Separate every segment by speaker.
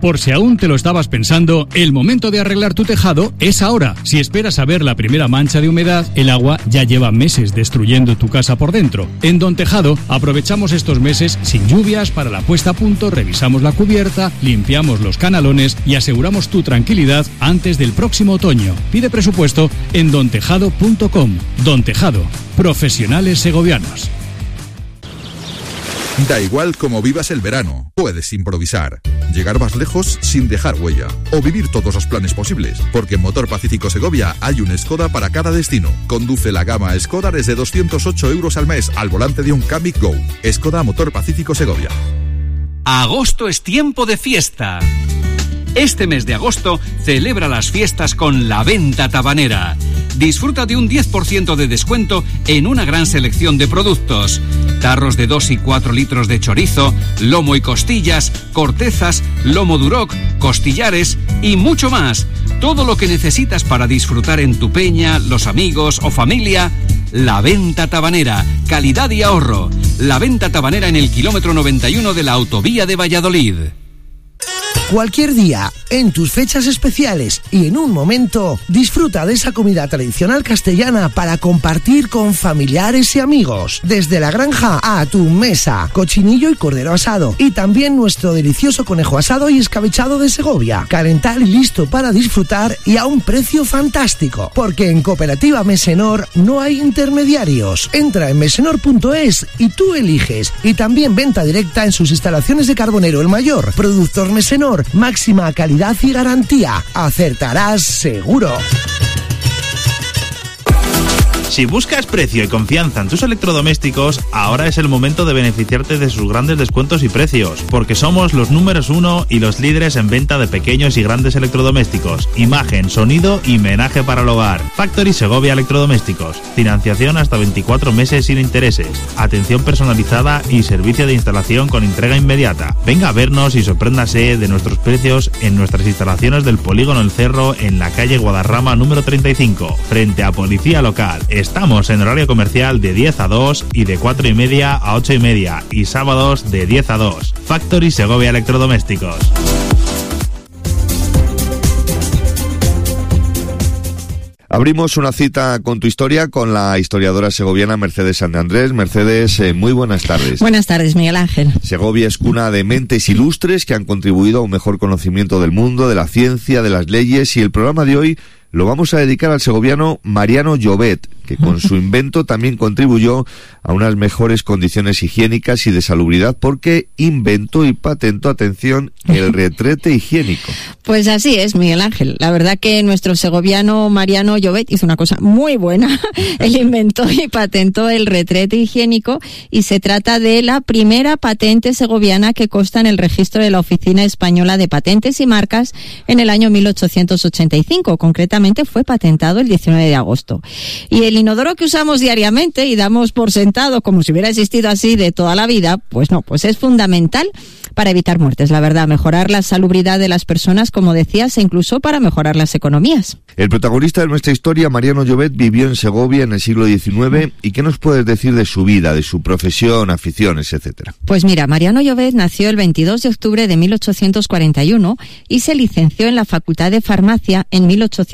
Speaker 1: Por si aún te lo estabas pensando, el momento de arreglar tu tejado es ahora. Si esperas a ver la primera mancha de humedad, el agua ya lleva meses destruyendo tu casa por dentro. En Don Tejado aprovechamos estos meses sin lluvias para la puesta a punto, revisamos la cubierta, limpiamos los canalones y aseguramos tu tranquilidad antes del próximo otoño. Pide presupuesto en dontejado.com. Don Tejado, profesionales segovianos.
Speaker 2: Da igual cómo vivas el verano, puedes improvisar, llegar más lejos sin dejar huella o vivir todos los planes posibles, porque en Motor Pacífico Segovia hay un Skoda para cada destino. Conduce la gama Skoda desde 208 euros al mes al volante de un Kamiq Go. Skoda Motor Pacífico Segovia.
Speaker 3: Agosto es tiempo de fiesta. Este mes de agosto celebra las fiestas con La Venta Tabanera. Disfruta de un 10% de descuento en una gran selección de productos. Tarros de 2 y 4 litros de chorizo, lomo y costillas, cortezas, lomo duroc, costillares y mucho más. Todo lo que necesitas para disfrutar en tu peña, los amigos o familia. La Venta Tabanera, calidad y ahorro. La Venta Tabanera en el kilómetro 91 de la autovía de Valladolid.
Speaker 4: Cualquier día, en tus fechas especiales y en un momento, disfruta de esa comida tradicional castellana para compartir con familiares y amigos. Desde la granja a tu mesa, cochinillo y cordero asado. Y también nuestro delicioso conejo asado y escabechado de Segovia. Calentar y listo para disfrutar y a un precio fantástico. Porque en Cooperativa Mesenor no hay intermediarios. Entra en mesenor.es y tú eliges. Y también venta directa en sus instalaciones de Carbonero el Mayor. Productor Mesenor. Máxima calidad y garantía. Acertarás seguro.
Speaker 5: Si buscas precio y confianza en tus electrodomésticos, ahora es el momento de beneficiarte de sus grandes descuentos y precios, porque somos los números 1 y los líderes en venta de pequeños y grandes electrodomésticos, imagen, sonido y menaje para el hogar. Factory Segovia Electrodomésticos, financiación hasta 24 meses sin intereses, atención personalizada y servicio de instalación con entrega inmediata. Venga a vernos y sorpréndase de nuestros precios en nuestras instalaciones del Polígono El Cerro en la calle Guadarrama número 35, frente a Policía Local. Estamos en horario comercial de 10 a 2 y de 4:30 a 8:30 y sábados de 10 a 2. Factory Segovia Electrodomésticos.
Speaker 6: Abrimos una cita con tu historia con la historiadora segoviana Mercedes San de Andrés. Mercedes, muy buenas tardes.
Speaker 7: Buenas tardes, Miguel Ángel.
Speaker 6: Segovia es cuna de mentes ilustres que han contribuido a un mejor conocimiento del mundo, de la ciencia, de las leyes, y el programa de hoy lo vamos a dedicar al segoviano Mariano Llobet, que con su invento también contribuyó a unas mejores condiciones higiénicas y de salubridad, porque inventó y patentó, atención, el retrete higiénico.
Speaker 7: Pues así es, Miguel Ángel. La verdad que nuestro segoviano Mariano Llobet hizo una cosa muy buena. Él inventó y patentó el retrete higiénico, y se trata de la primera patente segoviana que consta en el registro de la Oficina Española de Patentes y Marcas en el año 1885. Concretamente fue patentado el 19 de agosto. Y el inodoro que usamos diariamente y damos por sentado como si hubiera existido así de toda la vida, pues no, pues es fundamental para evitar muertes, la verdad, mejorar la salubridad de las personas, como decías, e incluso para mejorar las economías.
Speaker 6: El protagonista de nuestra historia, Mariano Llobet, vivió en Segovia en el siglo XIX. ¿Y qué nos puedes decir de su vida, de su profesión, aficiones, etcétera?
Speaker 7: Pues mira, Mariano Llobet nació el 22 de octubre de 1841 y se licenció en la Facultad de Farmacia en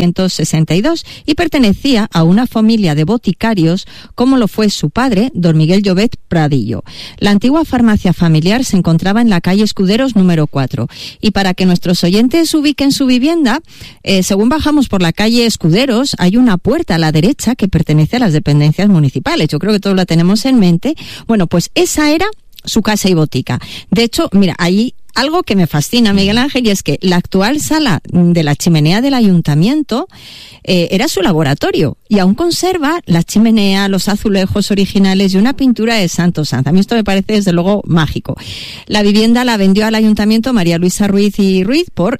Speaker 7: 1862 y pertenecía a una familia de boticarios, como lo fue su padre, don Miguel Llobet Pradillo. La antigua farmacia familiar se encontraba en la calle Escuderos número 4. Y para que nuestros oyentes ubiquen su vivienda, según bajamos por la calle Escuderos, hay una puerta a la derecha que pertenece a las dependencias municipales. Yo creo que todos la tenemos en mente. Bueno, pues esa era su casa y botica. De hecho, mira, ahí algo que me fascina, Miguel Ángel, y es que la actual sala de la chimenea del ayuntamiento era su laboratorio, y aún conserva la chimenea, los azulejos originales y una pintura de Santo Sanz. A mí esto me parece desde luego mágico. La vivienda la vendió al ayuntamiento María Luisa Ruiz y Ruiz por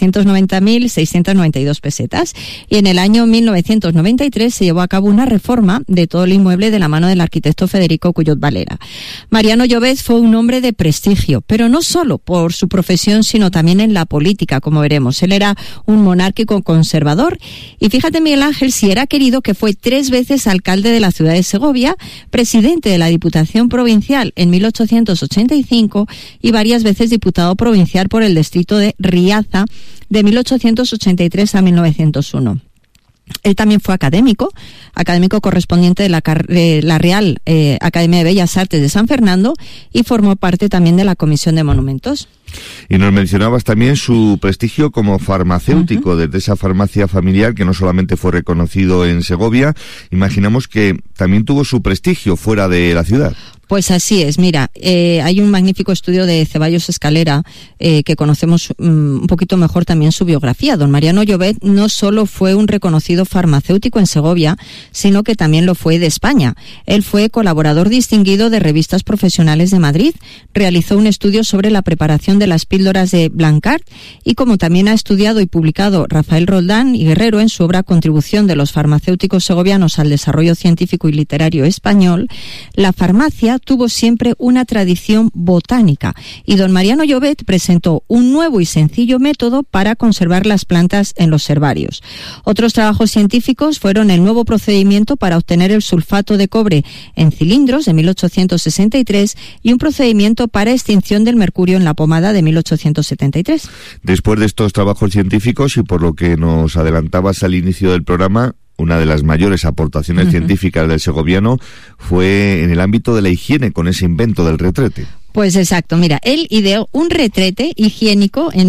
Speaker 7: 790.692 pesetas, y en el año 1993 se llevó a cabo una reforma de todo el inmueble de la mano del arquitecto Federico Cuyot Valera. Mariano Llobet fue un hombre de prestigio, pero no solo por por su profesión, sino también en la política, como veremos. Él era un monárquico conservador y fíjate, Miguel Ángel, si era querido, que fue 3 veces alcalde de la ciudad de Segovia, presidente de la Diputación Provincial en 1885 y varias veces diputado provincial por el distrito de Riaza de 1883 a 1901. Él también fue académico correspondiente de la Real Academia de Bellas Artes de San Fernando y formó parte también de la Comisión de Monumentos.
Speaker 6: Y nos mencionabas también su prestigio como farmacéutico, desde esa farmacia familiar que no solamente fue reconocido en Segovia, imaginamos que también tuvo su prestigio fuera de la ciudad.
Speaker 7: Pues así es, mira, hay un magnífico estudio de Ceballos Escalera que conocemos un poquito mejor también su biografía. Don Mariano Llobet no solo fue un reconocido farmacéutico en Segovia, sino que también lo fue de España. Él fue colaborador distinguido de revistas profesionales de Madrid, realizó un estudio sobre la preparación de las píldoras de Blancard y como también ha estudiado y publicado Rafael Roldán y Guerrero en su obra Contribución de los farmacéuticos segovianos al desarrollo científico y literario español, la farmacia tuvo siempre una tradición botánica y don Mariano Llobet presentó un nuevo y sencillo método para conservar las plantas en los herbarios. Otros trabajos científicos fueron el nuevo procedimiento para obtener el sulfato de cobre en cilindros de 1863 y un procedimiento para extinción del mercurio en la pomada de 1873.
Speaker 6: Después de estos trabajos científicos y por lo que nos adelantabas al inicio del programa, una de las mayores aportaciones científicas del segoviano fue en el ámbito de la higiene con ese invento del retrete.
Speaker 7: Pues exacto, mira, él ideó un retrete higiénico en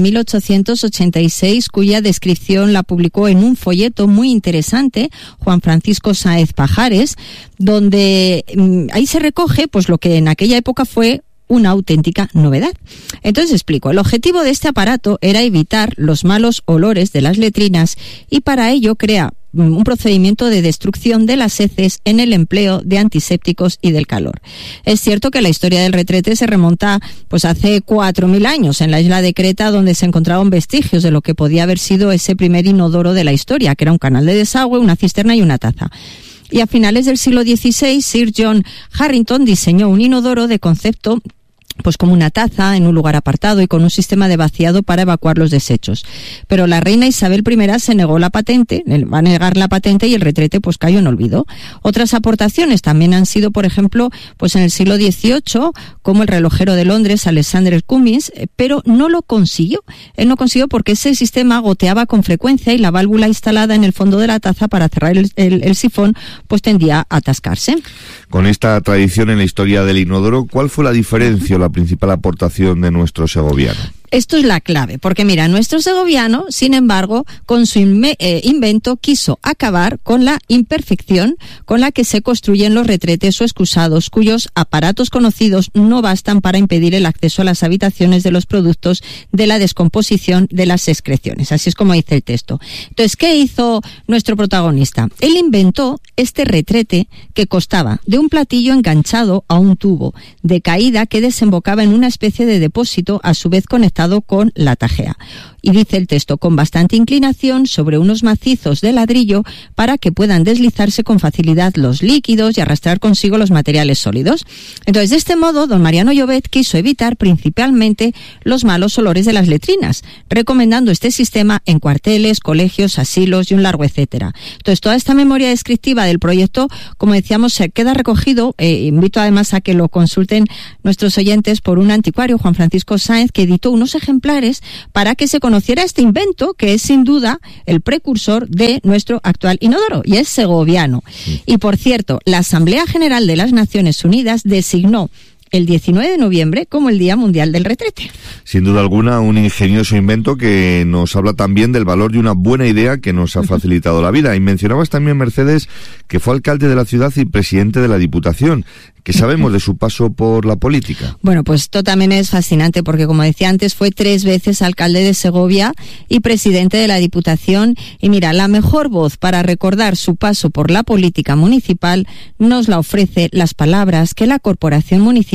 Speaker 7: 1886 cuya descripción la publicó en un folleto muy interesante, Juan Francisco Sáez Pajares, donde ahí se recoge pues lo que en aquella época fue una auténtica novedad. Entonces explico, el objetivo de este aparato era evitar los malos olores de las letrinas y para ello crea un procedimiento de destrucción de las heces en el empleo de antisépticos y del calor. Es cierto que la historia del retrete se remonta pues hace 4.000 años en la isla de Creta, donde se encontraban vestigios de lo que podía haber sido ese primer inodoro de la historia, que era un canal de desagüe, una cisterna y una taza. Y a finales del siglo XVI, Sir John Harrington diseñó un inodoro de concepto pues como una taza en un lugar apartado y con un sistema de vaciado para evacuar los desechos. Pero la reina Isabel I se negó la patente, va a negar la patente y el retrete pues cayó en olvido. Otras aportaciones también han sido, por ejemplo, pues en el siglo XVIII, como el relojero de Londres, Alexander Cummins, pero no lo consiguió. Él no consiguió porque ese sistema goteaba con frecuencia y la válvula instalada en el fondo de la taza para cerrar el sifón pues tendía a atascarse.
Speaker 6: Con esta tradición en la historia del inodoro, ¿cuál fue la diferencia o la principal aportación de nuestro segoviano?
Speaker 7: Esto es la clave, porque mira, nuestro segoviano, sin embargo, con su invento quiso acabar con la imperfección con la que se construyen los retretes o excusados, cuyos aparatos conocidos no bastan para impedir el acceso a las habitaciones de los productos de la descomposición de las excreciones. Así es como dice el texto. Entonces, ¿qué hizo nuestro protagonista? Él inventó este retrete que constaba de un platillo enganchado a un tubo de caída que desembocaba en una especie de depósito, a su vez conectado con la tajea. Y dice el texto, con bastante inclinación sobre unos macizos de ladrillo para que puedan deslizarse con facilidad los líquidos y arrastrar consigo los materiales sólidos. Entonces, de este modo, don Mariano Llobet quiso evitar principalmente los malos olores de las letrinas, recomendando este sistema en cuarteles, colegios, asilos y un largo etcétera. Entonces, toda esta memoria descriptiva del proyecto, como decíamos, se queda recogido, invito además a que lo consulten nuestros oyentes, por un anticuario, Juan Francisco Sáenz, que editó unos ejemplares para que se conociera este invento, que es sin duda el precursor de nuestro actual inodoro, y es segoviano. Y por cierto, la Asamblea General de las Naciones Unidas designó el 19 de noviembre como el Día Mundial del Retrete.
Speaker 6: Sin duda alguna, un ingenioso invento que nos habla también del valor de una buena idea que nos ha facilitado la vida. Y mencionabas también, Mercedes, que fue alcalde de la ciudad y presidente de la Diputación. ¿Qué sabemos de su paso por la política?
Speaker 7: Bueno, pues esto también es fascinante porque, como decía antes, fue 3 veces alcalde de Segovia y presidente de la Diputación. Y mira, la mejor voz para recordar su paso por la política municipal nos la ofrece las palabras que la Corporación Municipal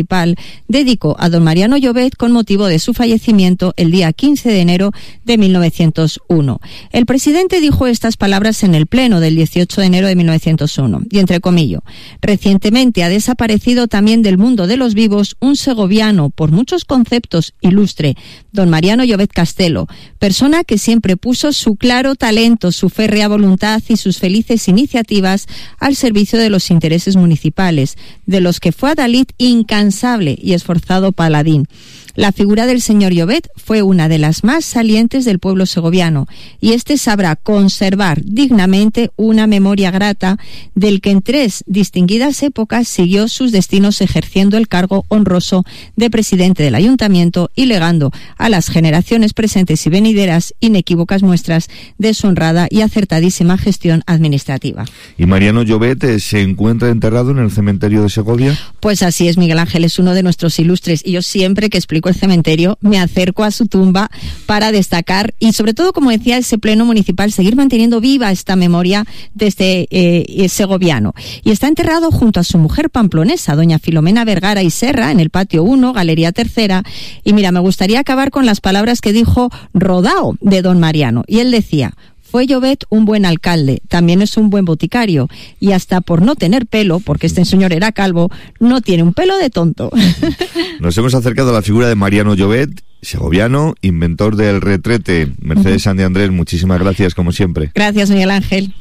Speaker 7: municipal dedicó a don Mariano Llobet con motivo de su fallecimiento el día 15 de enero de 1901. El presidente dijo estas palabras en el pleno del 18 de enero de 1901, y entrecomillo: recientemente ha desaparecido también del mundo de los vivos un segoviano por muchos conceptos ilustre, don Mariano Llobet Castelo, persona que siempre puso su claro talento, su férrea voluntad y sus felices iniciativas al servicio de los intereses municipales, de los que fue adalid incansable y esforzado paladín. La figura del señor Llobet fue una de las más salientes del pueblo segoviano, y este sabrá conservar dignamente una memoria grata del que en 3 distinguidas épocas siguió sus destinos ejerciendo el cargo honroso de presidente del ayuntamiento y legando a las generaciones presentes y venideras inequívocas muestras de su honrada y acertadísima gestión administrativa.
Speaker 6: ¿Y Mariano Llobet se encuentra enterrado en el cementerio de Segovia?
Speaker 7: Pues así es, Miguel Ángel, es uno de nuestros ilustres, y yo siempre que explico el cementerio me acerco a su tumba para destacar y, sobre todo, como decía ese pleno municipal, seguir manteniendo viva esta memoria de este segoviano. Y está enterrado junto a su mujer pamplonesa, doña Filomena Vergara y Serra, en el patio 1, Galería Tercera. Y mira, me gustaría acabar con las palabras que dijo Rodao de don Mariano, y él decía: fue Llobet un buen alcalde, también es un buen boticario, y hasta por no tener pelo, porque este señor era calvo, no tiene un pelo de tonto.
Speaker 6: Nos hemos acercado a la figura de Mariano Llobet, segoviano, inventor del retrete. Mercedes San de Andrés, muchísimas gracias, como siempre.
Speaker 7: Gracias, Miguel Ángel.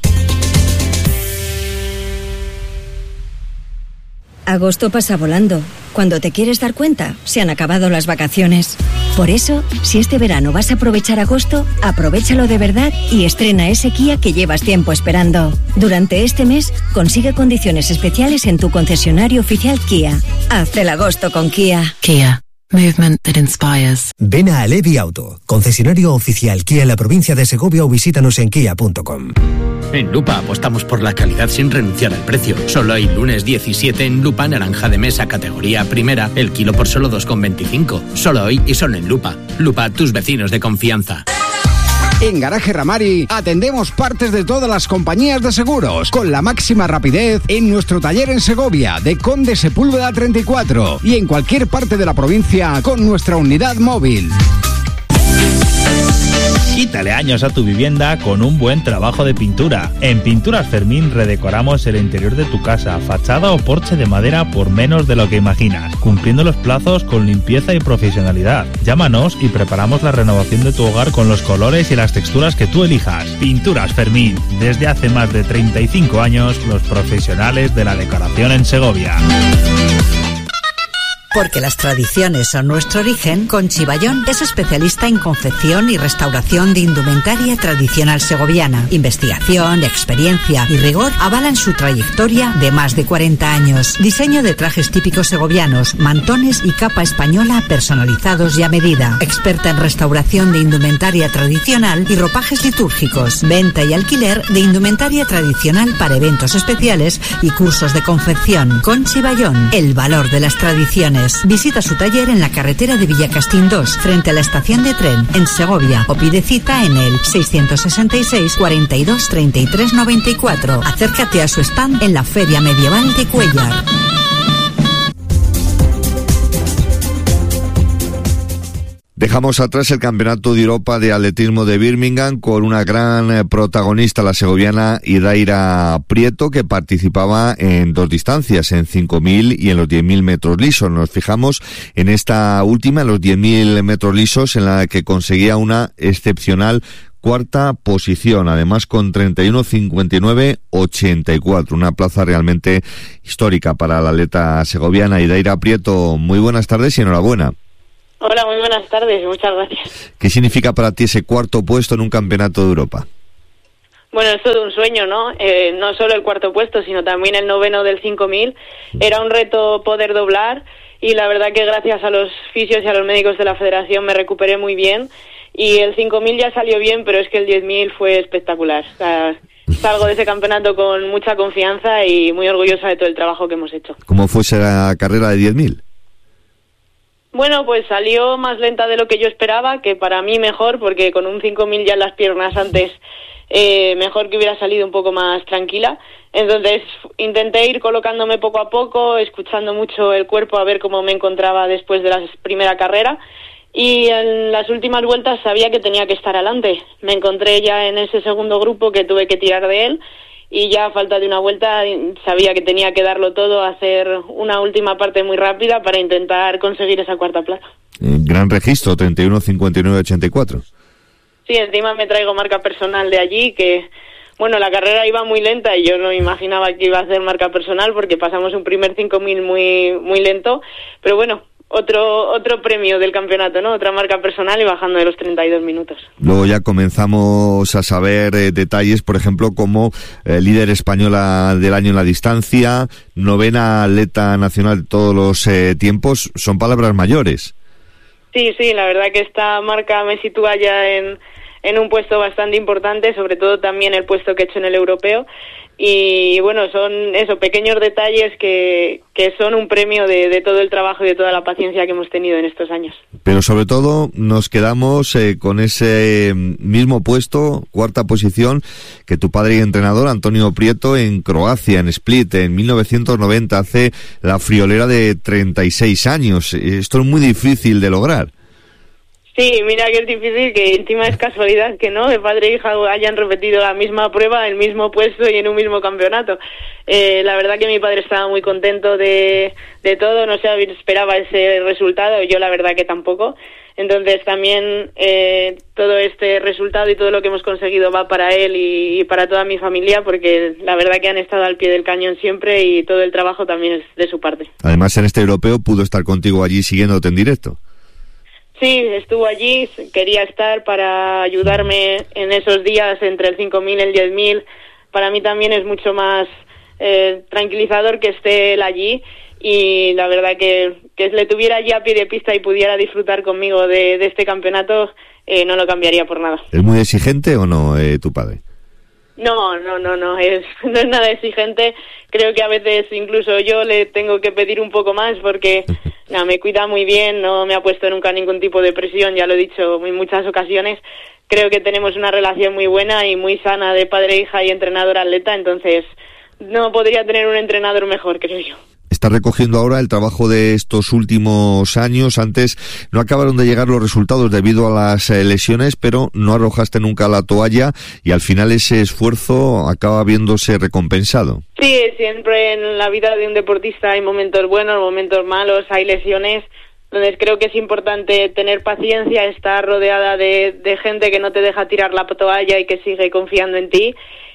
Speaker 8: Agosto pasa volando. Cuando te quieres dar cuenta, se han acabado las vacaciones. Por eso, si este verano vas a aprovechar agosto, aprovéchalo de verdad y estrena ese Kia que llevas tiempo esperando. Durante este mes, consigue condiciones especiales en tu concesionario oficial Kia. Haz el agosto con Kia.
Speaker 9: Kia. Movement that inspires.
Speaker 10: Ven a Alevi Auto, concesionario oficial Kia en la provincia de Segovia, o visítanos en kia.com.
Speaker 11: En Lupa apostamos por la calidad sin renunciar al precio. Solo hay lunes 17 en Lupa, naranja de mesa categoría primera, el kilo por solo 2,25. Solo hoy y solo en Lupa. Lupa, tus vecinos de confianza.
Speaker 12: En Garaje Ramari atendemos partes de todas las compañías de seguros con la máxima rapidez en nuestro taller en Segovia de Conde Sepúlveda 34 y en cualquier parte de la provincia con nuestra unidad móvil.
Speaker 5: Quítale años a tu vivienda con un buen trabajo de pintura. En Pinturas Fermín redecoramos el interior de tu casa, fachada o porche de madera por menos de lo que imaginas, cumpliendo los plazos con limpieza y profesionalidad. Llámanos y preparamos la renovación de tu hogar con los colores y las texturas que tú elijas. Pinturas Fermín, desde hace más de 35 años, los profesionales de la decoración en Segovia.
Speaker 13: Porque las tradiciones son nuestro origen, Conchi Bayón es especialista en confección y restauración de indumentaria tradicional segoviana. Investigación, experiencia y rigor avalan su trayectoria de más de 40 años. Diseño de trajes típicos segovianos, mantones y capa española personalizados y a medida. Experta en restauración de indumentaria tradicional y ropajes litúrgicos. Venta y alquiler de indumentaria tradicional para eventos especiales y cursos de confección. Conchi Bayón, el valor de las tradiciones. Visita su taller en la carretera de Villacastín 2, frente a la estación de tren, en Segovia, o pide cita en el 666 42 33 94. Acércate a su stand en la Feria Medieval de Cuéllar.
Speaker 6: Dejamos atrás el Campeonato de Europa de Atletismo de Birmingham con una gran protagonista, la segoviana Idaira Prieto, que participaba en 2 distancias, en 5.000 y en los 10.000 metros lisos. Nos fijamos en esta última, en los 10.000 metros lisos, en la que conseguía una excepcional 4ª posición, además con 31.59.84, una plaza realmente histórica para la atleta segoviana Idaira Prieto. Muy buenas tardes y enhorabuena.
Speaker 14: Hola, muy buenas tardes, muchas gracias.
Speaker 6: ¿Qué significa para ti ese 4º puesto en un campeonato de Europa?
Speaker 14: Bueno, es todo un sueño, ¿no? No solo el 4º puesto, sino también el 9º del 5.000. Era un reto poder doblar y la verdad que gracias a los fisios y a los médicos de la federación me recuperé muy bien. Y el 5.000 ya salió bien, pero es que el 10.000 fue espectacular. O sea, salgo de ese campeonato con mucha confianza y muy orgullosa de todo el trabajo que hemos hecho.
Speaker 6: ¿Cómo fue esa carrera de 10.000?
Speaker 14: Bueno, pues salió más lenta de lo que yo esperaba, que para mí mejor, porque con un 5.000 ya en las piernas antes, mejor que hubiera salido un poco más tranquila. Entonces intenté ir colocándome poco a poco, escuchando mucho el cuerpo a ver cómo me encontraba después de la primera carrera. Y en las últimas vueltas sabía que tenía que estar adelante. Me encontré ya en ese segundo grupo que tuve que tirar de él. Y ya a falta de una vuelta sabía que tenía que darlo todo, hacer una última parte muy rápida para intentar conseguir esa cuarta plaza.
Speaker 6: Gran registro, 31:59:84.
Speaker 14: Sí, encima me traigo marca personal de allí, que bueno, la carrera iba muy lenta y yo no imaginaba que iba a hacer marca personal porque pasamos un primer 5.000 muy lento, pero bueno, otro premio del campeonato, ¿no? Otra marca personal y bajando de los 32 minutos.
Speaker 6: Luego ya comenzamos a saber detalles, por ejemplo, como líder española del año en la distancia, 9ª atleta nacional de todos los tiempos. Son palabras mayores.
Speaker 14: Sí, la verdad que esta marca me sitúa ya en un puesto bastante importante, sobre todo también el puesto que he hecho en el europeo. Y bueno, son pequeños detalles que son un premio de todo el trabajo y de toda la paciencia que hemos tenido en estos años.
Speaker 6: Pero sobre todo nos quedamos con ese mismo puesto, 4ª posición, que tu padre y entrenador, Antonio Prieto, en Croacia, en Split, en 1990, hace la friolera de 36 años. Esto es muy difícil de lograr.
Speaker 14: Sí, mira que es difícil, que encima es casualidad que no, de padre e hija hayan repetido la misma prueba, el mismo puesto y en un mismo campeonato. La verdad que mi padre estaba muy contento de todo, no se esperaba ese resultado, yo la verdad que tampoco. Entonces también todo este resultado y todo lo que hemos conseguido va para él y para toda mi familia, porque la verdad que han estado al pie del cañón siempre y todo el trabajo también es de su parte.
Speaker 6: Además, en este europeo pudo estar contigo allí siguiéndote en directo.
Speaker 14: Sí, estuvo allí, quería estar para ayudarme en esos días entre el 5.000 y el 10.000. Para mí también es mucho más tranquilizador que esté él allí y la verdad que le tuviera allí a pie de pista y pudiera disfrutar conmigo de este campeonato, no lo cambiaría por nada.
Speaker 6: ¿Es muy exigente o no tu padre?
Speaker 14: No es nada exigente. Creo que a veces incluso yo le tengo que pedir un poco más porque me cuida muy bien, no me ha puesto nunca ningún tipo de presión, ya lo he dicho en muchas ocasiones. Creo que tenemos una relación muy buena y muy sana de padre-hija y entrenador-atleta, entonces no podría tener un entrenador mejor, creo yo.
Speaker 6: Estás recogiendo ahora el trabajo de estos últimos años. Antes no acabaron de llegar los resultados debido a las lesiones, pero no arrojaste nunca la toalla y al final ese esfuerzo acaba viéndose recompensado.
Speaker 14: Sí, siempre en la vida de un deportista hay momentos buenos, momentos malos, hay lesiones. Entonces creo que es importante tener paciencia, estar rodeada de gente que no te deja tirar la toalla y que sigue confiando en ti.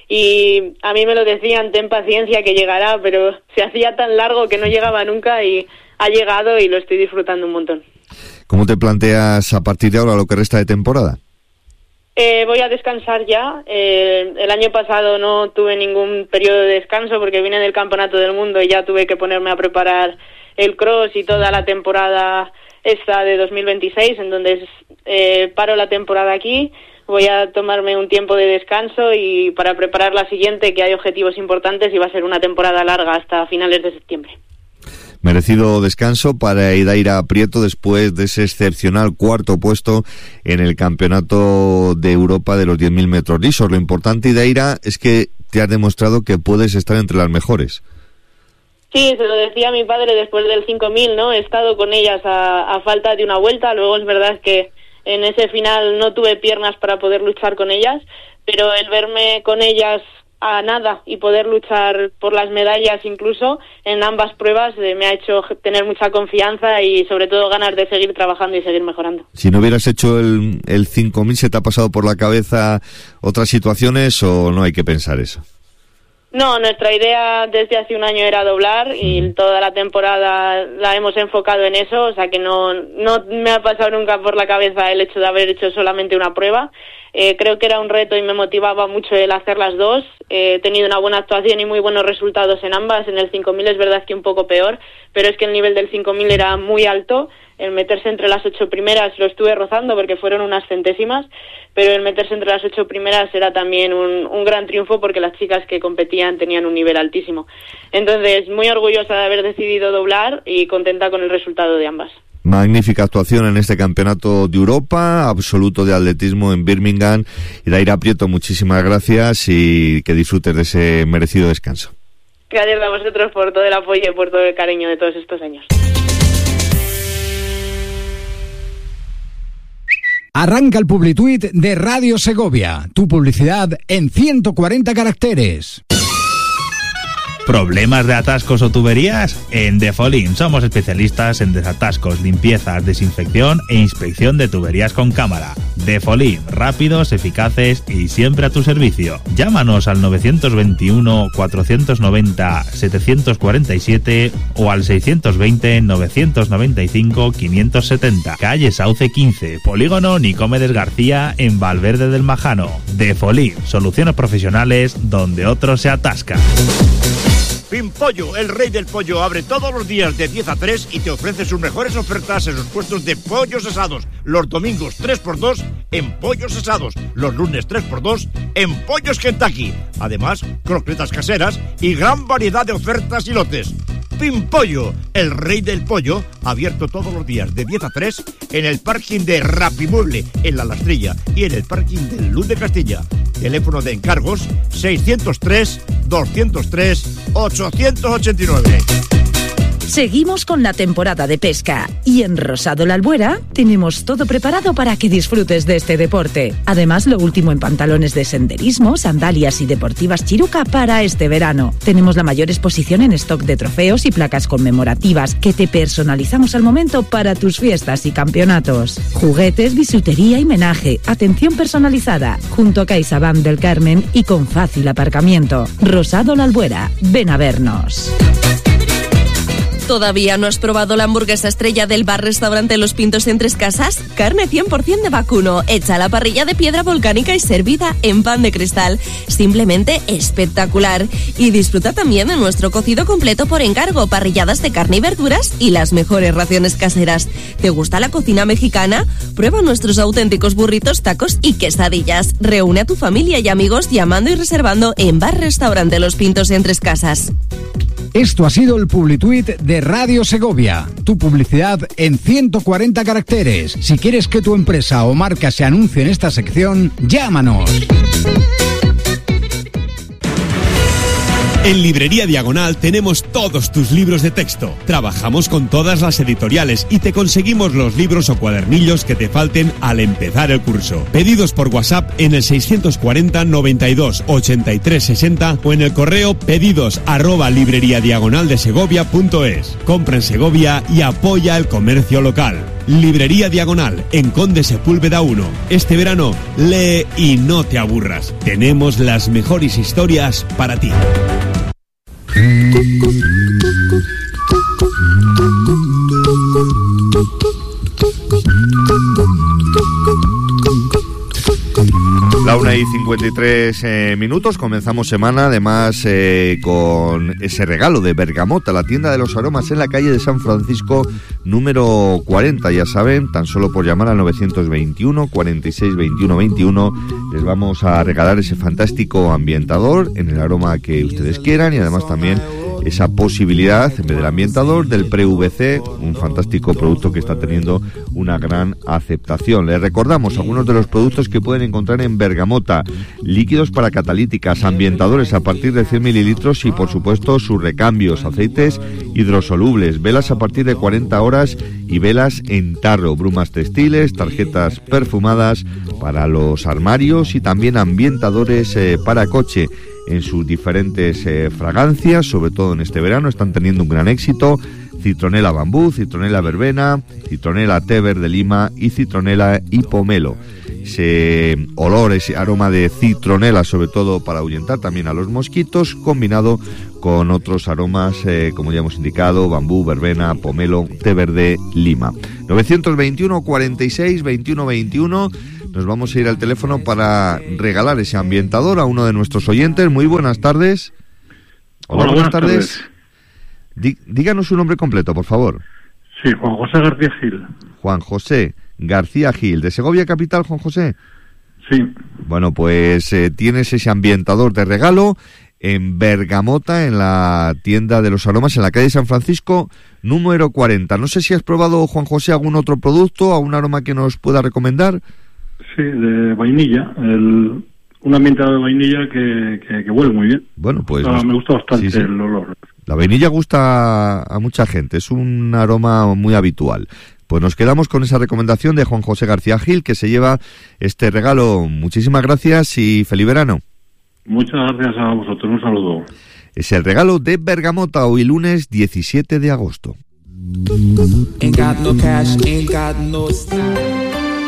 Speaker 14: Y a mí me lo decían, ten paciencia que llegará, pero se hacía tan largo que no llegaba nunca y ha llegado y lo estoy disfrutando un montón.
Speaker 6: ¿Cómo te planteas a partir de ahora lo que resta de temporada?
Speaker 14: Voy a descansar ya. El año pasado no tuve ningún periodo de descanso porque vine del Campeonato del Mundo y ya tuve que ponerme a preparar el cross y toda la temporada esta de 2026, entonces paro la temporada aquí. Voy a tomarme un tiempo de descanso y para preparar la siguiente, que hay objetivos importantes y va a ser una temporada larga hasta finales de septiembre.
Speaker 6: Merecido descanso para Idaira Prieto después de ese excepcional 4º puesto en el Campeonato de Europa de los 10.000 metros lisos. Lo importante, Idaira, es que te has demostrado que puedes estar entre las mejores.
Speaker 14: Sí, se lo decía a mi padre después del 5.000, ¿no? He estado con ellas a falta de una vuelta, luego es verdad que en ese final no tuve piernas para poder luchar con ellas, pero el verme con ellas a nada y poder luchar por las medallas incluso en ambas pruebas me ha hecho tener mucha confianza y sobre todo ganas de seguir trabajando y seguir mejorando.
Speaker 6: Si no hubieras hecho el 5.000, ¿se te ha pasado por la cabeza otras situaciones o no hay que pensar eso?
Speaker 14: No, nuestra idea desde hace un año era doblar y toda la temporada la hemos enfocado en eso, o sea que no me ha pasado nunca por la cabeza el hecho de haber hecho solamente una prueba. Creo que era un reto y me motivaba mucho el hacer las dos. He tenido una buena actuación y muy buenos resultados en ambas. En el 5.000 es verdad que un poco peor, pero es que el nivel del 5.000 era muy alto. El meterse entre las 8 primeras lo estuve rozando porque fueron unas centésimas, pero el meterse entre las 8 primeras era también un gran triunfo porque las chicas que competían tenían un nivel altísimo. Entonces, muy orgullosa de haber decidido doblar y contenta con el resultado de ambas.
Speaker 6: Magnífica actuación en este campeonato de Europa, absoluto de atletismo en Birmingham. Daira Prieto, muchísimas gracias y que disfrutes de ese merecido descanso.
Speaker 14: Gracias a vosotros por todo el apoyo y por todo el cariño de todos estos años.
Speaker 12: Arranca el Publituit de Radio Segovia. Tu publicidad en 140 caracteres.
Speaker 5: ¿Problemas de atascos o tuberías? En Defolin somos especialistas en desatascos, limpiezas, desinfección e inspección de tuberías con cámara. Defolin, rápidos, eficaces y siempre a tu servicio. Llámanos al 921 490 747 o al 620 995 570. Calle Sauce 15, Polígono Nicomedes García en Valverde del Majano. Defolin, soluciones profesionales donde otros se atascan.
Speaker 15: Pimpollo, el rey del pollo, abre todos los días de 10 a 3 y te ofrece sus mejores ofertas en sus puestos de pollos asados. Los domingos 3x2 en pollos asados. Los lunes 3x2 en pollos Kentucky. Además, croquetas caseras y gran variedad de ofertas y lotes. Pimpollo, el rey del pollo, abierto todos los días de 10 a 3 en el parking de Rapimueble, en La Lastrilla, y en el parking de Luz de Castilla. Teléfono de encargos 603-203-889.
Speaker 16: Seguimos con la temporada de pesca y en Rosado La Albuera tenemos todo preparado para que disfrutes de este deporte. Además, lo último en pantalones de senderismo, sandalias y deportivas Chiruca para este verano. Tenemos la mayor exposición en stock de trofeos y placas conmemorativas que te personalizamos al momento para tus fiestas y campeonatos. Juguetes, bisutería y menaje, atención personalizada, junto a CaixaBank del Carmen y con fácil aparcamiento. Rosado La Albuera, ven a vernos.
Speaker 17: ¿Todavía no has probado la hamburguesa estrella del bar-restaurante Los Pintos en Tres Casas? Carne 100% de vacuno, hecha a la parrilla de piedra volcánica y servida en pan de cristal. Simplemente espectacular. Y disfruta también de nuestro cocido completo por encargo, parrilladas de carne y verduras y las mejores raciones caseras. ¿Te gusta la cocina mexicana? Prueba nuestros auténticos burritos, tacos y quesadillas. Reúne a tu familia y amigos llamando y reservando en bar-restaurante Los Pintos en Tres Casas.
Speaker 12: Esto ha sido el Publituit de Radio Segovia. Tu publicidad en 140 caracteres. Si quieres que tu empresa o marca se anuncie en esta sección, llámanos.
Speaker 18: En Librería Diagonal tenemos todos tus libros de texto. Trabajamos con todas las editoriales y te conseguimos los libros o cuadernillos que te falten al empezar el curso. Pedidos por WhatsApp en el 640 92 83 60 o en el correo pedidos@libreriadiagonaldesegovia.es. Compra en Segovia y apoya el comercio local. Librería Diagonal, en Conde Sepúlveda 1. Este verano, lee y no te aburras. Tenemos las mejores historias para ti.
Speaker 6: La 1:53 minutos, comenzamos semana además con ese regalo de Bergamota, la tienda de los aromas en la calle de San Francisco número 40, ya saben, tan solo por llamar al 921 46 21 21 les vamos a regalar ese fantástico ambientador en el aroma que ustedes quieran y además también esa posibilidad, en vez del ambientador, del PVC, un fantástico producto que está teniendo una gran aceptación. Les recordamos algunos de los productos que pueden encontrar en Bergamota: líquidos para catalíticas, ambientadores a partir de 100 mililitros y por supuesto sus recambios, aceites hidrosolubles, velas a partir de 40 horas y velas en tarro, brumas textiles, tarjetas perfumadas para los armarios y también ambientadores para coche en sus diferentes fragancias, sobre todo en este verano, están teniendo un gran éxito: citronela bambú, citronela verbena, citronela té verde lima y citronela y pomelo. Ese olor, ese aroma de citronela, sobre todo para ahuyentar también a los mosquitos, combinado con otros aromas, como ya hemos indicado, bambú, verbena, pomelo, té verde, lima. 921 46 21 21. Nos vamos a ir al teléfono para regalar ese ambientador a uno de nuestros oyentes. Muy buenas tardes. Hola, buenas tardes. Díganos su nombre completo, por favor.
Speaker 19: Sí, Juan José García Gil.
Speaker 6: Juan José García Gil, ¿de Segovia capital, Juan José?
Speaker 19: Sí.
Speaker 6: Bueno, pues tienes ese ambientador de regalo en Bergamota, en la tienda de los aromas, en la calle San Francisco, número 40. No sé si has probado, Juan José, algún otro producto, algún aroma que nos pueda recomendar.
Speaker 19: Sí, de vainilla, un ambientado de vainilla que huele muy bien.
Speaker 6: Bueno, pues
Speaker 19: me gusta bastante el olor.
Speaker 6: La vainilla gusta a mucha gente, es un aroma muy habitual. Pues nos quedamos con esa recomendación de Juan José García Gil, que se lleva este regalo. Muchísimas gracias y feliz verano.
Speaker 19: Muchas gracias a vosotros, un saludo.
Speaker 6: Es el regalo de Bergamota, hoy lunes 17 de agosto.
Speaker 20: Ain't got no cash, ain't got no style.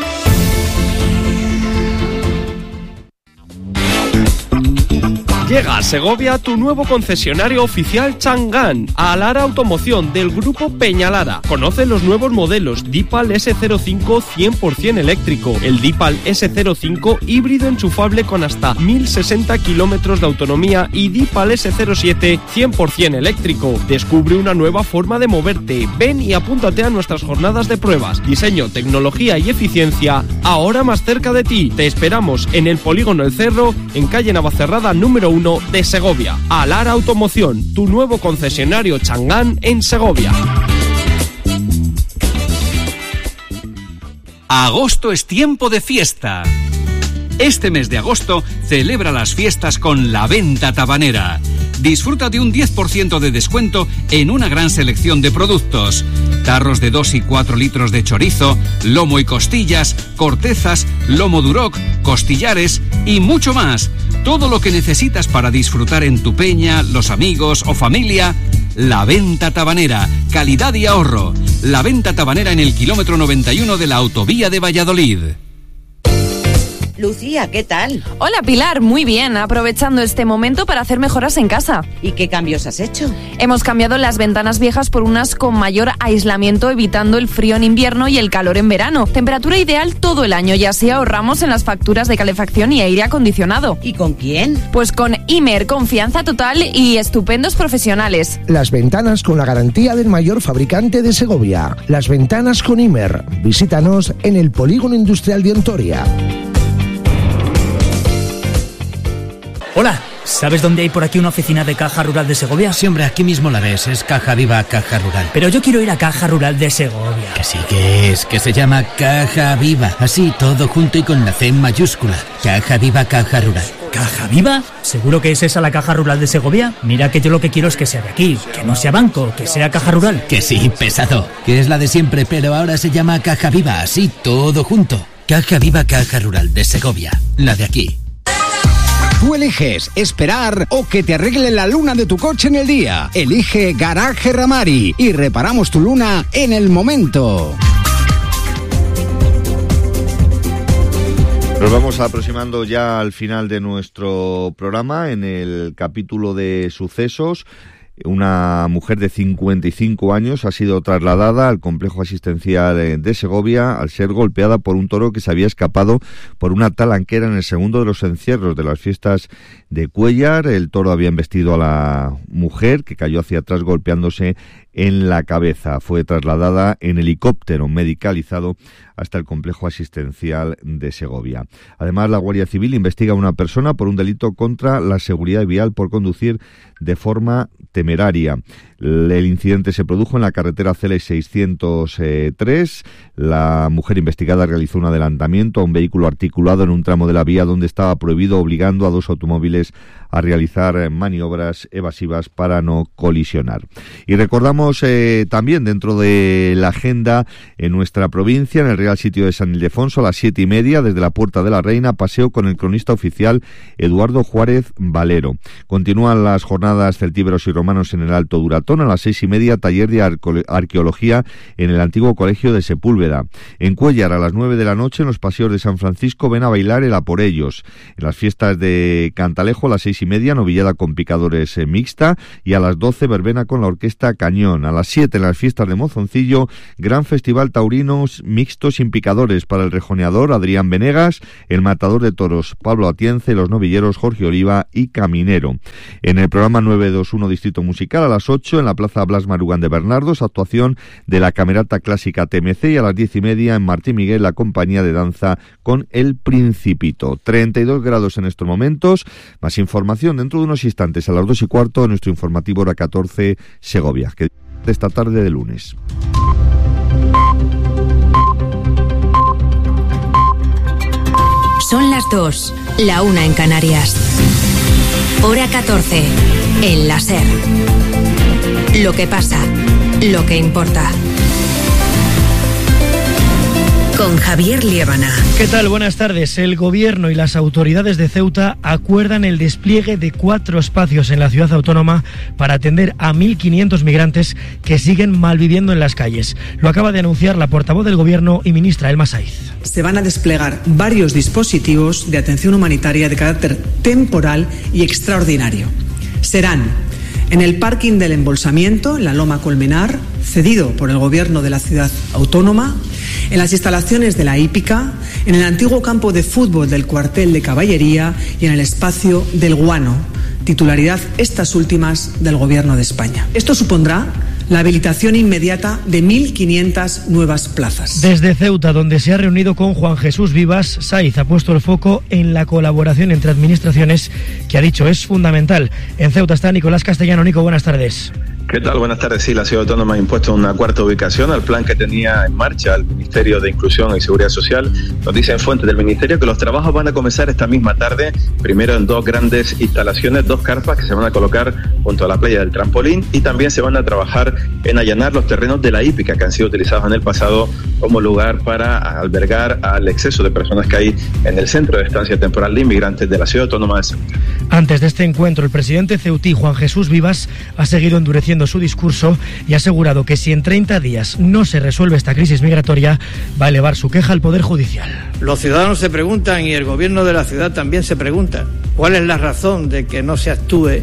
Speaker 21: Llega a Segovia tu nuevo concesionario oficial Chang'an, a Lara Automoción del grupo Peñalara. Conoce los nuevos modelos Deepal S05 100% eléctrico, el Deepal S05 híbrido enchufable con hasta 1060 kilómetros de autonomía y Deepal S07 100% eléctrico. Descubre una nueva forma de moverte. Ven y apúntate a nuestras jornadas de pruebas. Diseño, tecnología y eficiencia, ahora más cerca de ti. Te esperamos en el Polígono El Cerro, en calle Navacerrada número 1 de Segovia. Alara Automoción, tu nuevo concesionario Chang'an en Segovia.
Speaker 3: Agosto es tiempo de fiesta. Este mes de agosto celebra las fiestas con La Venta Tabanera. Disfruta de un 10% de descuento en una gran selección de productos. Tarros de 2 y 4 litros de chorizo, lomo y costillas, cortezas, lomo duroc, costillares y mucho más. Todo lo que necesitas para disfrutar en tu peña, los amigos o familia. La Venta Tabanera, calidad y ahorro. La Venta Tabanera en el kilómetro 91 de la autovía de Valladolid.
Speaker 22: Lucía, ¿qué tal?
Speaker 23: Hola Pilar, muy bien, aprovechando este momento para hacer mejoras en casa.
Speaker 22: ¿Y qué cambios has hecho?
Speaker 23: Hemos cambiado las ventanas viejas por unas con mayor aislamiento, evitando el frío en invierno y el calor en verano. Temperatura ideal todo el año y así ahorramos en las facturas de calefacción y aire acondicionado.
Speaker 22: ¿Y con quién?
Speaker 23: Pues con Imer, confianza total y estupendos profesionales.
Speaker 4: Las ventanas con la garantía del mayor fabricante de Segovia. Las ventanas con Imer. Visítanos en el Polígono Industrial de Ontoria.
Speaker 24: Hola, ¿sabes dónde hay por aquí una oficina de Caja Rural de Segovia?
Speaker 25: Sí, hombre, aquí mismo la ves, es Caja Viva Caja Rural.
Speaker 24: Pero yo quiero ir a Caja Rural de Segovia.
Speaker 25: Que sí que es, que se llama Caja Viva, así todo junto y con la C mayúscula. Caja Viva Caja Rural.
Speaker 24: ¿Caja Viva? ¿Seguro que es esa la Caja Rural de Segovia? Mira que yo lo que quiero es que sea de aquí, que no sea banco, que sea Caja Rural.
Speaker 25: Que sí, pesado, que es la de siempre, pero ahora se llama Caja Viva, así todo junto. Caja Viva Caja Rural de Segovia, la de aquí.
Speaker 12: Tú eliges esperar o que te arregle la luna de tu coche en el día. Elige Garaje Ramari y reparamos tu luna en el momento.
Speaker 6: Nos vamos aproximando ya al final de nuestro programa. En el capítulo de sucesos, una mujer de 55 años ha sido trasladada al complejo asistencial de Segovia al ser golpeada por un toro que se había escapado por una talanquera en el segundo de los encierros de las fiestas de Cuéllar. El toro había embestido a la mujer, que cayó hacia atrás golpeándose en la cabeza. Fue trasladada en helicóptero medicalizado hasta el complejo asistencial de Segovia. Además, la Guardia Civil investiga a una persona por un delito contra la seguridad vial por conducir de forma temeraria. El incidente se produjo en la carretera CL 603. La mujer investigada realizó un adelantamiento a un vehículo articulado en un tramo de la vía donde estaba prohibido, obligando a dos automóviles a realizar maniobras evasivas para no colisionar. Y recordamos también dentro de la agenda en nuestra provincia, en el Real Sitio de San Ildefonso, a las 7:30, desde la Puerta de la Reina, paseo con el cronista oficial Eduardo Juárez Valero. Continúan las jornadas celtíberos y romanos en el Alto Duratón. A las 6:30, taller de arqueología en el antiguo colegio de Sepúlveda. En Cuéllar, a las 9 de la noche, en los paseos de San Francisco, ven a bailar el A por ellos. En las fiestas de Cantalejo, a las 6:30, novillada con picadores mixta, y a las 12, verbena con la orquesta Cañón. A las 7, en las fiestas de Mozoncillo, gran festival taurinos mixtos sin picadores para el rejoneador Adrián Venegas, el matador de toros Pablo Atienza y los novilleros Jorge Oliva y Caminero. En el programa 921 Distrito Musical a las 8 en la Plaza Blas Marugán de Bernardos, actuación de la Camerata Clásica TMC, y a las 10:30 en Martín Miguel la compañía de danza con El Principito. 32 grados en estos momentos. Más información dentro de unos instantes a las 2:15 en nuestro informativo Hora 14 Segovia, que de esta tarde de lunes.
Speaker 1: Son las 2, la 1 en Canarias. Hora 14, en la SER. Lo que pasa, lo que importa. Con Javier Liébana.
Speaker 2: ¿Qué tal? Buenas tardes. El Gobierno y las autoridades de Ceuta acuerdan el despliegue de 4 espacios en la ciudad autónoma para atender a 1.500 migrantes que siguen malviviendo en las calles. Lo acaba de anunciar la portavoz del Gobierno y ministra Elma Saiz.
Speaker 7: Se van a desplegar varios dispositivos de atención humanitaria de carácter temporal y extraordinario. Serán en el parking del embolsamiento, en la Loma Colmenar, cedido por el Gobierno de la ciudad autónoma, en las instalaciones de la hípica, en el antiguo campo de fútbol del cuartel de caballería y en el espacio del Guano, titularidad estas últimas del Gobierno de España. Esto supondrá la habilitación inmediata de 1.500 nuevas plazas.
Speaker 2: Desde Ceuta, donde se ha reunido con Juan Jesús Vivas, Saiz ha puesto el foco en la colaboración entre administraciones, que ha dicho es fundamental. En Ceuta está Nicolás Castellano. Nico, buenas tardes.
Speaker 8: ¿Qué tal? Buenas tardes. Sí, la Ciudad Autónoma ha impuesto una cuarta ubicación al plan que tenía en marcha el Ministerio de Inclusión y Seguridad Social. Nos dicen fuentes del Ministerio que los trabajos van a comenzar esta misma tarde, primero en 2 grandes instalaciones, 2 carpas que se van a colocar junto a la playa del Trampolín, y también se van a trabajar en allanar los terrenos de la hípica que han sido utilizados en el pasado como lugar para albergar al exceso de personas que hay en el centro de estancia temporal de inmigrantes de la Ciudad Autónoma de Ceuta.
Speaker 2: Antes de este encuentro, el presidente ceutí, Juan Jesús Vivas, ha seguido endureciendo su discurso y ha asegurado que si en 30 días no se resuelve esta crisis migratoria, va a elevar su queja al Poder Judicial.
Speaker 9: Los ciudadanos se preguntan, y el gobierno de la ciudad también se pregunta, ¿cuál es la razón de que no se actúe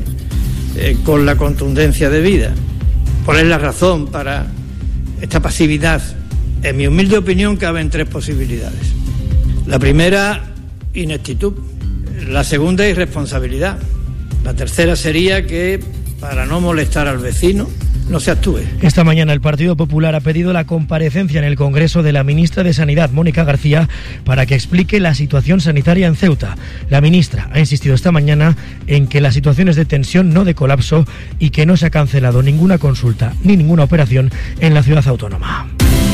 Speaker 9: con la contundencia debida? ¿Cuál es la razón para esta pasividad? En mi humilde opinión caben 3 posibilidades. La primera, ineptitud. La segunda, irresponsabilidad. La tercera sería que, para no molestar al vecino, no se actúe.
Speaker 2: Esta mañana el Partido Popular ha pedido la comparecencia en el Congreso de la ministra de Sanidad, Mónica García, para que explique la situación sanitaria en Ceuta. La ministra ha insistido esta mañana en que la situación es de tensión, no de colapso, y que no se ha cancelado ninguna consulta ni ninguna operación en la ciudad autónoma.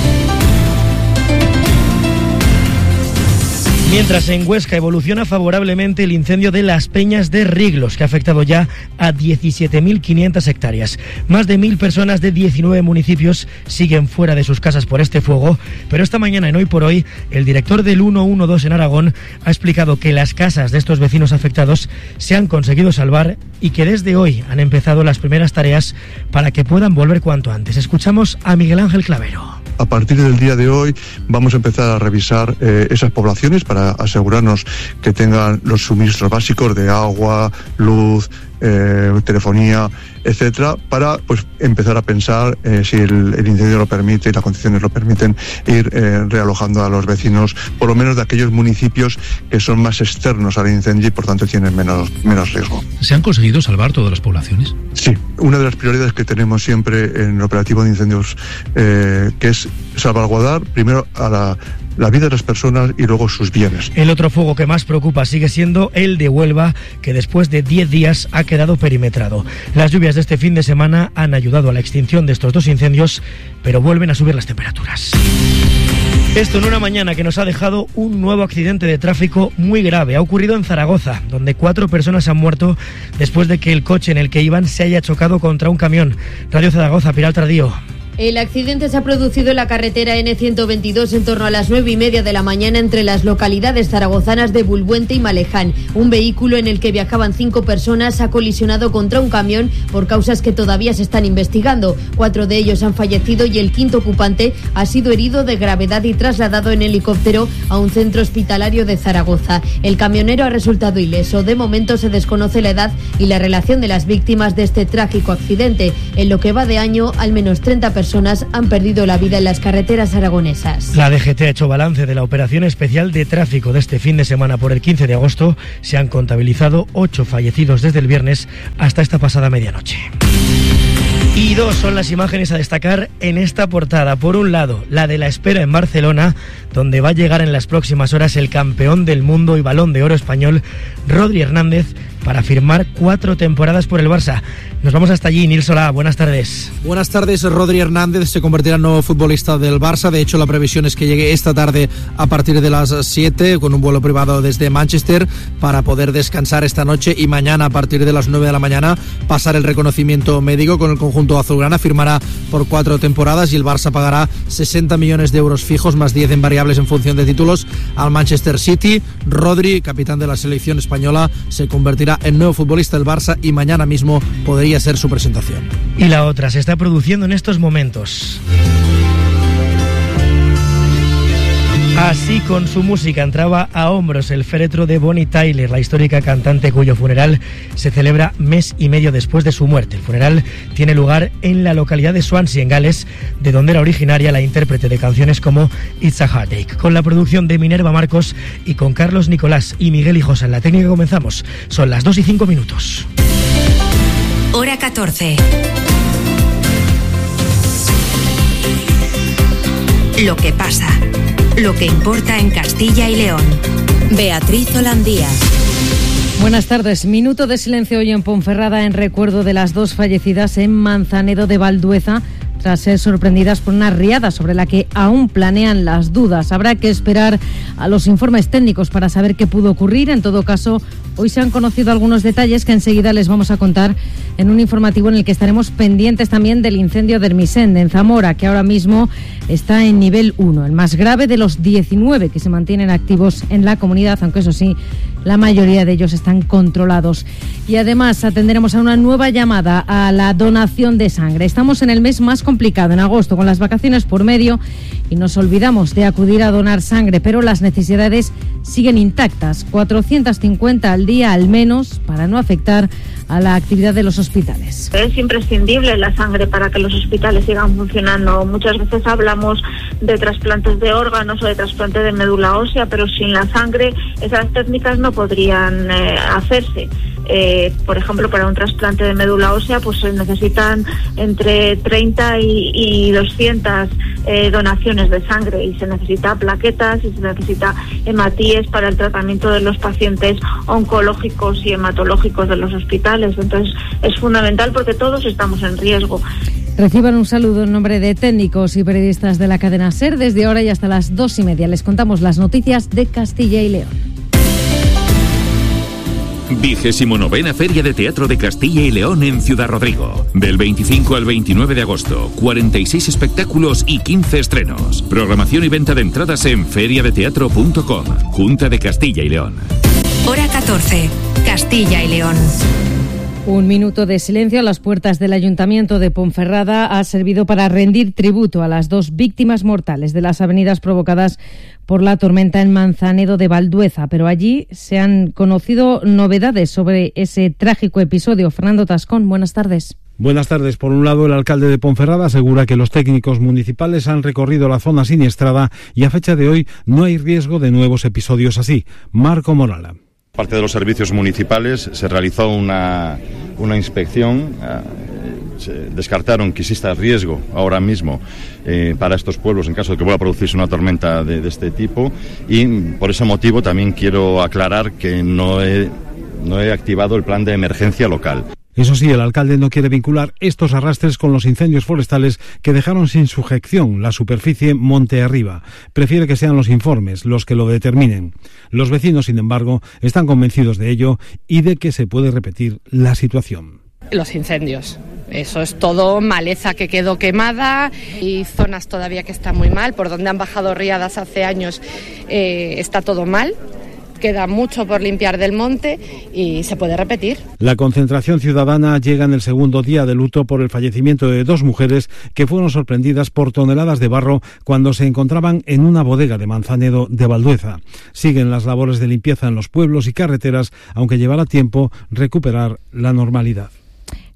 Speaker 2: Mientras en Huesca evoluciona favorablemente el incendio de Las Peñas de Riglos, que ha afectado ya a 17.500 hectáreas. Más de 1.000 personas de 19 municipios siguen fuera de sus casas por este fuego, pero esta mañana en Hoy por Hoy, el director del 112 en Aragón ha explicado que las casas de estos vecinos afectados se han conseguido salvar y que desde hoy han empezado las primeras tareas para que puedan volver cuanto antes. Escuchamos a Miguel Ángel Clavero.
Speaker 26: A partir del día de hoy vamos a empezar a revisar esas poblaciones para asegurarnos que tengan los suministros básicos de agua, luz, telefonía, etcétera, para pues empezar a pensar si el incendio lo permite y las condiciones lo permiten, ir realojando a los vecinos, por lo menos de aquellos municipios que son más externos al incendio y por tanto tienen menos riesgo.
Speaker 27: ¿Se han conseguido salvar todas las poblaciones?
Speaker 26: Sí, una de las prioridades que tenemos siempre en el operativo de incendios, que es salvaguardar primero a la vida de las personas y luego sus bienes.
Speaker 2: El otro fuego que más preocupa sigue siendo el de Huelva, que después de 10 días ha quedado perimetrado. Las lluvias de este fin de semana han ayudado a la extinción de estos 2 incendios, pero vuelven a subir las temperaturas. Esto en una mañana que nos ha dejado un nuevo accidente de tráfico muy grave. Ha ocurrido en Zaragoza, donde 4 personas han muerto después de que el coche en el que iban se haya chocado contra un camión. Radio Zaragoza, Pilar Tardío.
Speaker 28: El accidente se ha producido en la carretera N122 en torno a las 9:30 de la mañana entre las localidades zaragozanas de Bulbuente y Maleján. Un vehículo en el que viajaban 5 personas ha colisionado contra un camión por causas que todavía se están investigando. 4 de ellos han fallecido y el 5º ocupante ha sido herido de gravedad y trasladado en helicóptero a un centro hospitalario de Zaragoza. El camionero ha resultado ileso. De momento se desconoce la edad y la relación de las víctimas de este trágico accidente. En lo que va de año, al menos 30 personas personas han perdido la vida en las carreteras aragonesas.
Speaker 2: La DGT ha hecho balance de la operación especial de tráfico de este fin de semana. Por el 15 de agosto se han contabilizado 8 fallecidos desde el viernes hasta esta pasada medianoche. Y 2 son las imágenes a destacar en esta portada. Por un lado, la de la espera en Barcelona, donde va a llegar en las próximas horas el campeón del mundo y Balón de Oro español, Rodri Hernández, para firmar 4 temporadas por el Barça. Nos vamos hasta allí. Nils Solá, buenas tardes.
Speaker 5: Buenas tardes. Rodri Hernández se convertirá en nuevo futbolista del Barça. De hecho, la previsión es que llegue esta tarde a partir de las 7 con un vuelo privado desde Manchester para poder descansar esta noche y mañana a partir de las 9 de la mañana pasar el reconocimiento médico con el conjunto azulgrana. Firmará por 4 temporadas y el Barça pagará 60 millones de euros fijos más 10 en variables en función de títulos al Manchester City. Rodri, capitán de la selección española, se convertirá en nuevo futbolista del Barça y mañana mismo podría ser su presentación.
Speaker 2: Y la otra se está produciendo en estos momentos. Así, con su música, entraba a hombros el féretro de Bonnie Tyler, la histórica cantante cuyo funeral se celebra mes y medio después de su muerte. El funeral tiene lugar en la localidad de Swansea, en Gales, de donde era originaria la intérprete de canciones como It's a Heartache. Con la producción de Minerva Marcos y con Carlos Nicolás y Miguel Hijosa en la técnica comenzamos. Son las 2:05.
Speaker 1: Hora 14. Lo que pasa, lo que importa en Castilla y León. Beatriz Holandía.
Speaker 10: Buenas tardes. Minuto de silencio hoy en Ponferrada en recuerdo de las 2 fallecidas en Manzanedo de Valdueza, tras ser sorprendidas por una riada sobre la que aún planean las dudas. Habrá que esperar a los informes técnicos para saber qué pudo ocurrir. En todo caso, hoy se han conocido algunos detalles que enseguida les vamos a contar en un informativo en el que estaremos pendientes también del incendio de Ermisende, en Zamora, que ahora mismo está en nivel 1, el más grave de los 19 que se mantienen activos en la comunidad, aunque eso sí, la mayoría de ellos están controlados. Y además atenderemos a una nueva llamada a la donación de sangre. Estamos en el mes más complicado, en agosto, con las vacaciones por medio, y nos olvidamos de acudir a donar sangre, pero las necesidades siguen intactas, 450 al día al menos, para no afectar a la actividad de los hospitales.
Speaker 11: Es imprescindible la sangre para que los hospitales sigan funcionando. Muchas veces hablamos de trasplantes de órganos o de trasplante de médula ósea, pero sin la sangre esas técnicas no podrían hacerse. Por ejemplo, para un trasplante de médula ósea pues se necesitan entre 30 y 200 donaciones de sangre, y se necesita plaquetas y se necesita hematíes para el tratamiento de los pacientes oncológicos y hematológicos de los hospitales. Entonces es fundamental porque todos estamos en riesgo.
Speaker 10: Reciban un saludo en nombre de técnicos y periodistas de la cadena SER. Desde ahora y hasta las 2:30 les contamos las noticias de Castilla y León.
Speaker 13: 29ª Feria de Teatro de Castilla y León en Ciudad Rodrigo. Del 25 al 29 de agosto, 46 espectáculos y 15 estrenos. Programación y venta de entradas en feriadeteatro.com. Junta de Castilla y León.
Speaker 1: Hora 14. Castilla y León.
Speaker 10: Un minuto de silencio a las puertas del Ayuntamiento de Ponferrada ha servido para rendir tributo a las 2 víctimas mortales de las avenidas provocadas por la tormenta en Manzanedo de Valdueza, pero allí se han conocido novedades sobre ese trágico episodio. Fernando Tascón, buenas tardes.
Speaker 14: Buenas tardes. Por un lado, el alcalde de Ponferrada asegura que los técnicos municipales han recorrido la zona siniestrada y a fecha de hoy no hay riesgo de nuevos episodios así. Marco Morala.
Speaker 15: Parte de los servicios municipales se realizó una inspección. Se descartaron que exista riesgo ahora mismo para estos pueblos en caso de que vuelva a producirse una tormenta de este tipo, y por ese motivo también quiero aclarar que no he activado el plan de emergencia local.
Speaker 14: Eso sí, el alcalde no quiere vincular estos arrastres con los incendios forestales que dejaron sin sujeción la superficie monte arriba. Prefiere que sean los informes los que lo determinen. Los vecinos, sin embargo, están convencidos de ello y de que se puede repetir la situación.
Speaker 16: Los incendios. Eso es todo maleza que quedó quemada y zonas todavía que están muy mal. Por donde han bajado riadas hace años está todo mal. Queda mucho por limpiar del monte y se puede repetir. La concentración ciudadana llega en el segundo día de luto por el fallecimiento de 2 mujeres que fueron sorprendidas por toneladas de barro cuando se encontraban en una bodega de Manzanedo de Valdueza. Siguen las labores de limpieza en los pueblos y carreteras, aunque llevará tiempo recuperar la normalidad.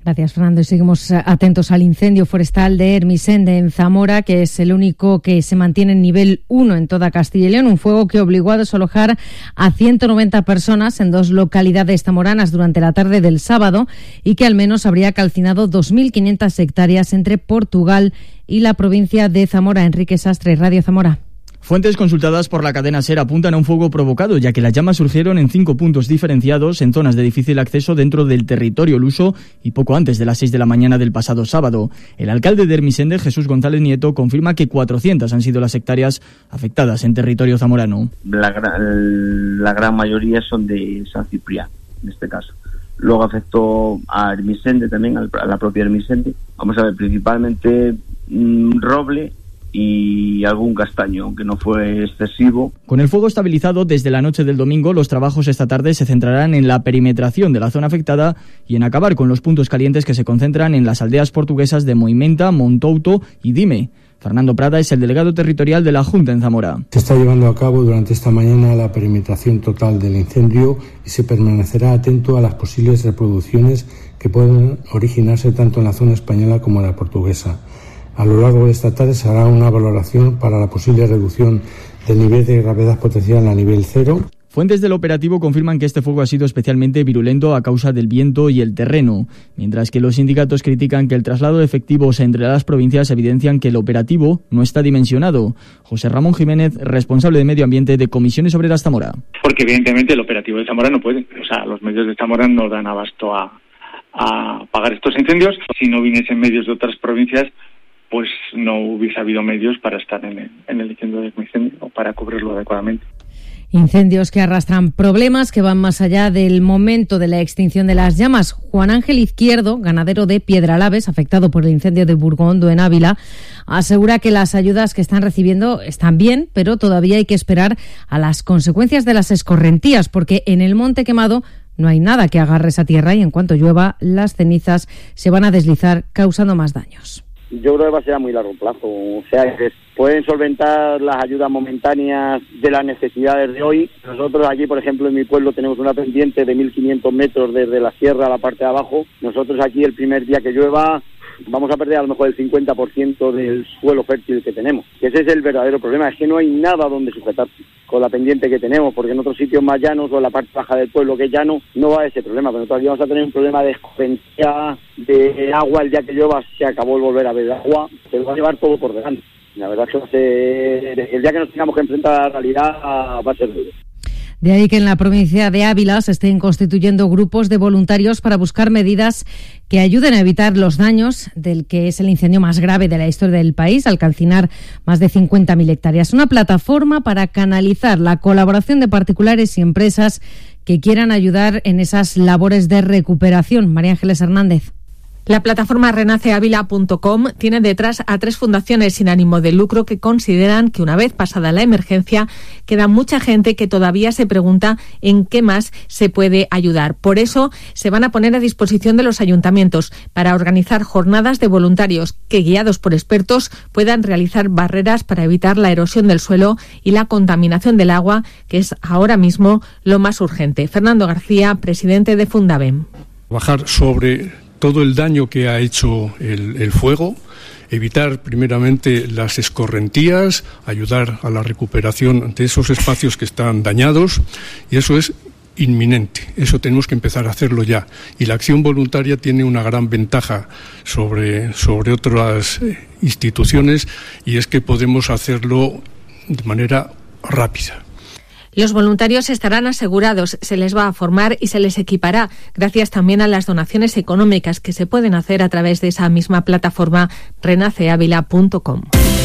Speaker 10: Gracias, Fernando. Y seguimos atentos al incendio forestal de Ermessende, en Zamora, que es el único que se mantiene en nivel 1 en toda Castilla y León. Un fuego que obligó a desalojar a 190 personas en 2 localidades zamoranas durante la tarde del sábado y que al menos habría calcinado 2.500 hectáreas entre Portugal y la provincia de Zamora. Enrique Sastre, Radio Zamora.
Speaker 3: Fuentes consultadas por la cadena SER apuntan a un fuego provocado, ya que las llamas surgieron en 5 puntos diferenciados en zonas de difícil acceso dentro del territorio luso y poco antes de las 6 de la mañana del pasado sábado. El alcalde de Ermessende, Jesús González Nieto, confirma que 400 han sido las hectáreas afectadas en territorio zamorano.
Speaker 17: La gran mayoría son de San Ciprián, en este caso. Luego afectó a Ermessende también, a la propia Ermessende. Vamos a ver, principalmente roble y algún castaño, aunque no fue excesivo.
Speaker 3: Con el fuego estabilizado desde la noche del domingo, los trabajos esta tarde se centrarán en la perimetración de la zona afectada y en acabar con los puntos calientes que se concentran en las aldeas portuguesas de Moimenta, Montouto y Dime. Fernando Prada es el delegado territorial de la Junta en Zamora.
Speaker 18: Se está llevando a cabo durante esta mañana la perimetración total del incendio y se permanecerá atento a las posibles reproducciones que pueden originarse tanto en la zona española como en la portuguesa. A lo largo de esta tarde se hará una valoración para la posible reducción del nivel de gravedad potencial a nivel 0.
Speaker 3: Fuentes del operativo confirman que este fuego ha sido especialmente virulento a causa del viento y el terreno, mientras que los sindicatos critican que el traslado de efectivos entre las provincias evidencian que el operativo no está dimensionado. José Ramón Jiménez, responsable de Medio Ambiente de Comisiones Obreras Zamora.
Speaker 19: Porque evidentemente el operativo de Zamora no puede, los medios de Zamora no dan abasto a apagar estos incendios. Si no viniesen medios de otras provincias, pues no hubiese habido medios para estar en el incendio de incendio o para cubrirlo adecuadamente.
Speaker 10: Incendios que arrastran problemas que van más allá del momento de la extinción de las llamas. Juan Ángel Izquierdo, ganadero de Piedralaves, afectado por el incendio de Burgondo en Ávila, asegura que las ayudas que están recibiendo están bien, pero todavía hay que esperar a las consecuencias de las escorrentías, porque en el Monte Quemado no hay nada que agarre esa tierra y en cuanto llueva, las cenizas se van a deslizar causando más daños.
Speaker 20: Yo creo que va a ser a muy largo plazo, o sea, que pueden solventar las ayudas momentáneas de las necesidades de hoy. Nosotros aquí, por ejemplo, en mi pueblo tenemos una pendiente de 1.500 metros desde la sierra a la parte de abajo. Nosotros aquí el primer día que llueva vamos a perder a lo mejor el 50% del suelo fértil que tenemos. Ese es el verdadero problema, es que no hay nada donde sujetarse con la pendiente que tenemos, porque en otros sitios más llanos o en la parte baja del pueblo que es llano no va a ese problema, pero nosotros aquí vamos a tener un problema de escorrentía, de agua. El día que llueva se acabó el volver a ver agua, se lo va a llevar todo por delante. La verdad es que va a ser, el día que nos tengamos que enfrentar a la realidad va a ser duro.
Speaker 10: De ahí que en la provincia de Ávila se estén constituyendo grupos de voluntarios para buscar medidas que ayuden a evitar los daños del que es el incendio más grave de la historia del país, al calcinar más de 50.000 hectáreas. Una plataforma para canalizar la colaboración de particulares y empresas que quieran ayudar en esas labores de recuperación. María Ángeles Hernández.
Speaker 21: La plataforma renaceavila.com tiene detrás a 3 fundaciones sin ánimo de lucro que consideran que una vez pasada la emergencia queda mucha gente que todavía se pregunta en qué más se puede ayudar. Por eso se van a poner a disposición de los ayuntamientos para organizar jornadas de voluntarios que, guiados por expertos, puedan realizar barreras para evitar la erosión del suelo y la contaminación del agua, que es ahora mismo lo más urgente. Fernando García, presidente de Fundavem.
Speaker 22: Bajar sobre todo el daño que ha hecho el fuego, evitar primeramente las escorrentías, ayudar a la recuperación de esos espacios que están dañados, y eso es inminente, eso tenemos que empezar a hacerlo ya. Y la acción voluntaria tiene una gran ventaja sobre otras instituciones, y es que podemos hacerlo de manera rápida.
Speaker 21: Los voluntarios estarán asegurados, se les va a formar y se les equipará, gracias también a las donaciones económicas que se pueden hacer a través de esa misma plataforma renaceavila.com.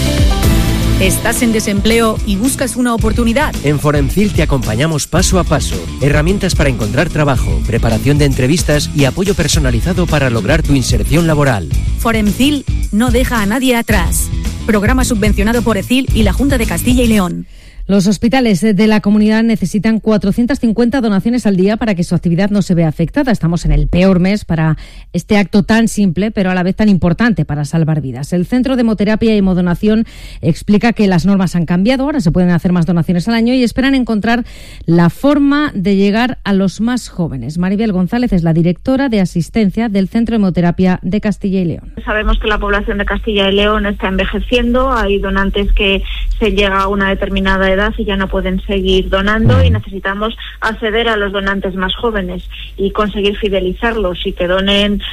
Speaker 23: ¿Estás en desempleo y buscas una oportunidad?
Speaker 29: En Foremcil te acompañamos paso a paso. Herramientas para encontrar trabajo, preparación de entrevistas y apoyo personalizado para lograr tu inserción laboral.
Speaker 23: Foremcil no deja a nadie atrás. Programa subvencionado por ECIL y la Junta de Castilla y León.
Speaker 10: Los hospitales de la comunidad necesitan 450 donaciones al día para que su actividad no se vea afectada. Estamos en el peor mes para este acto tan simple, pero a la vez tan importante para salvar vidas. El Centro de Hemoterapia y Hemodonación explica que las normas han cambiado, ahora se pueden hacer más donaciones al año y esperan encontrar la forma de llegar a los más jóvenes. Maribel González es la directora de asistencia del Centro de Hemoterapia de Castilla y León.
Speaker 11: Sabemos que la población de Castilla y León está envejeciendo, hay donantes que se llega a una determinada edad y ya no pueden seguir donando y necesitamos acceder a los donantes más jóvenes y conseguir fidelizarlos y que donen